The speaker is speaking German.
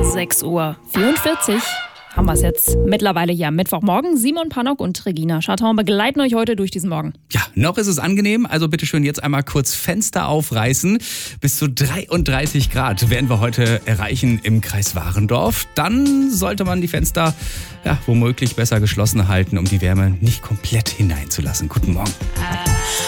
6:44 Uhr. Haben wir es jetzt mittlerweile hier am Mittwochmorgen. Simon Pannock und Regina Scharton begleiten euch heute durch diesen Morgen. Ja, noch ist es angenehm, also bitte schön jetzt einmal kurz Fenster aufreißen. Bis zu 33 Grad werden wir heute erreichen im Kreis Warendorf. Dann sollte man die Fenster womöglich besser geschlossen halten, um die Wärme nicht komplett hineinzulassen. Guten Morgen.